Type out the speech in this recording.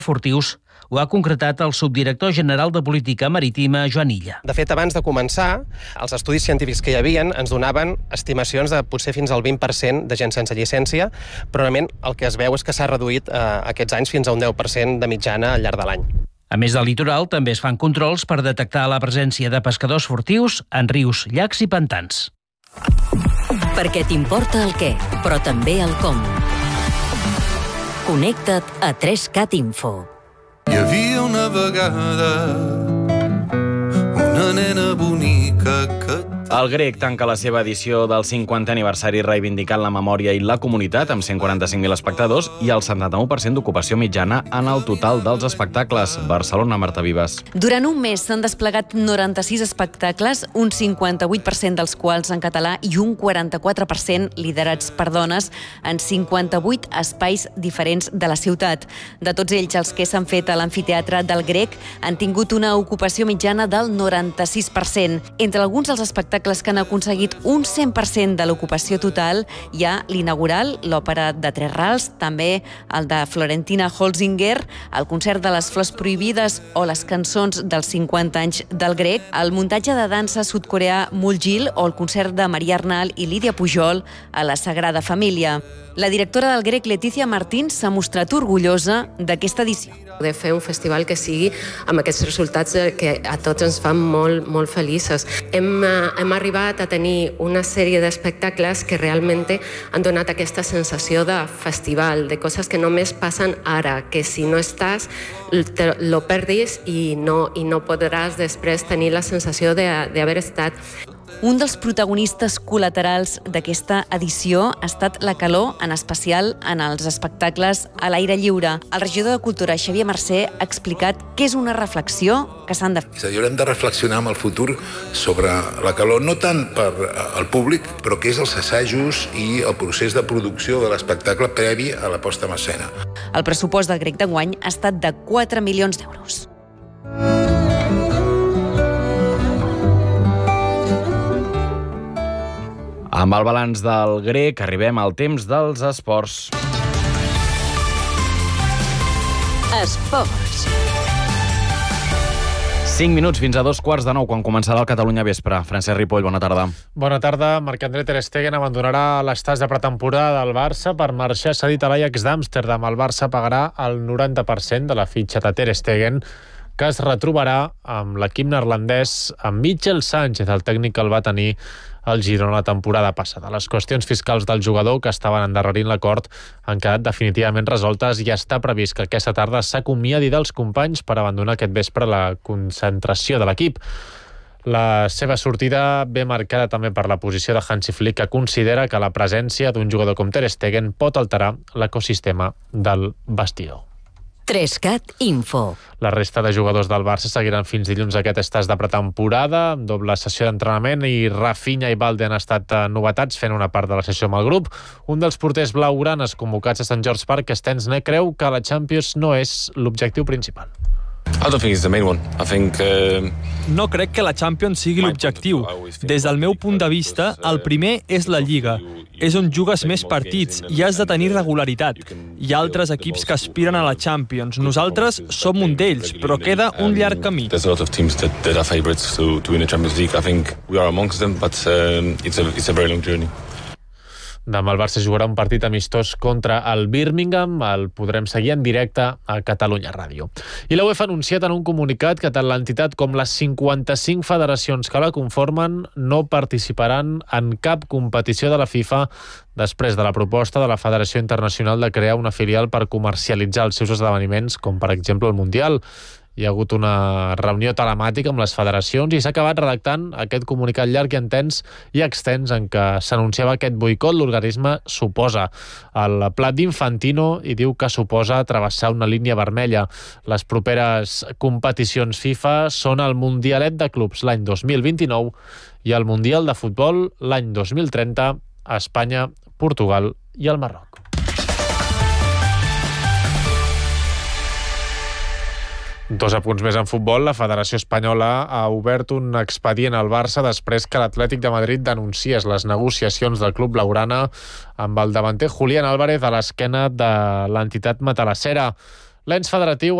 Fortius. Ho ha concretat el subdirector general de Política Marítima, Joan Illa. De fet, abans de començar, els estudis científics que hi havien ens donaven estimacions de potser fins al 20% de gent sense llicència, però realment el que es veu és que s'ha reduït aquests anys fins a un 10% de mitjana al llarg de l'any. A més del litoral, també es fan controls per detectar la presència de pescadors furtius en rius, llacs i pantans. Perquè t'importa el què, però també el com. Connecta't a 3Cat Info. Hi havia una vegada una nena bonica que... El Grec tanca la seva edició del 50è aniversari reivindicant la memòria i la comunitat amb 145.000 espectadors i el 79% d'ocupació mitjana en el total dels espectacles. Barcelona, Marta Vives. Durant un mes s'han desplegat 96 espectacles, un 58% dels quals en català i un 44% liderats per dones en 58 espais diferents de la ciutat. De tots ells, els que s'han fet a l'amfiteatre del Grec han tingut una ocupació mitjana del 96%. Entre alguns dels espectacles que han aconseguit un 100% de l'ocupació total hi ha l'inaugural, l'òpera de Tres Rals, també el de Florentina Holzinger, el concert de les Flors Prohibides o les cançons dels 50 anys del Grec, el muntatge de dansa sud-coreà Muljil o el concert de Maria Arnal i Lídia Pujol a la Sagrada Família. La directora del Grec, Letícia Martín, s'ha mostrat orgullosa d'aquesta edició. De fer un festival que sigui amb aquests resultats que a tots ens fan molt, molt feliços. Hem arribat a tenir una sèrie d'espectacles que realment han donat aquesta sensació de festival, de coses que només passen ara, que si no estàs lo perdis i no podràs després tenir la sensació d'haver estat. Un dels protagonistes col·laterals d'aquesta edició ha estat la calor, en especial en els espectacles a l'aire lliure. El regidor de Cultura, Xavier Mercè, ha explicat que és una reflexió que s'han de fer. És a dir, haurem de reflexionar amb el futur sobre la calor, no tant per al públic, però que és els assajos i el procés de producció de l'espectacle previ a la posta en escena. El pressupost del Grec d'enguany ha estat de 4 milions d'euros. Amb el balanç del Grec arribem al temps dels esports. Esports. 5 minuts fins a 2:15, quan començarà el Catalunya Vespre. Francesc Ripoll, bona tarda. Bona tarda. Marc-André ter Stegen abandonarà l'estàs de pretemporada del Barça per marxar cedit a l'Ajax d'Amsterdam. El Barça pagarà el 90% de la fitxa de ter Stegen, que es retrobarà amb l'equip neerlandès amb Michel Sánchez, el tècnic que el va tenir al Girona la temporada passada. Les qüestions fiscals del jugador, que estaven endarrerint l'acord, han quedat definitivament resoltes i està previst que aquesta tarda s'acomiadi dels companys per abandonar aquest vespre la concentració de l'equip. La seva sortida ve marcada també per la posició de Hansi Flick, que considera que la presència d'un jugador com ter Stegen pot alterar l'ecosistema del vestidor. 3Cat Info. La resta de jugadors del Barça seguiran fins dilluns aquest estàs de pretemporada, amb doble sessió d'entrenament, i Rafinha i Balde han estat novetats fent una part de la sessió amb el grup. Un dels porters blaugranes convocats a Sant George Park, Stensne, creu que la Champions no és l'objectiu principal. No crec que la Champions sigui l'objectiu. Des del meu punt de vista, el primer és la Lliga. És on jugues més partits i has de tenir regularitat. Hi ha altres equips que aspiren a la Champions. Nosaltres som un d'ells, però queda un llarg camí. Demà el Barça jugarà un partit amistós contra el Birmingham. El podrem seguir en directe a Catalunya Ràdio. I la UEFA ha anunciat en un comunicat que tant l'entitat com les 55 federacions que la conformen no participaran en cap competició de la FIFA després de la proposta de la Federació Internacional de crear una filial per comercialitzar els seus esdeveniments, com per exemple el Mundial. Hi ha hagut una reunió telemàtica amb les federacions i s'ha acabat redactant aquest comunicat llarg i extens en què s'anunciava aquest boicot. L'organisme suposa el plat d'Infantino i diu que suposa travessar una línia vermella. Les properes competicions FIFA són el Mundialet de Clubs l'any 2029 i el Mundial de Futbol l'any 2030 a Espanya, Portugal i el Marroc. Dos apunts més en futbol. La Federació Espanyola ha obert un expedient al Barça després que l'Atlètic de Madrid denunciés les negociacions del club blaugrana amb el davanter Julián Álvarez a l'esquena de l'entitat matalassera. L'ens federatiu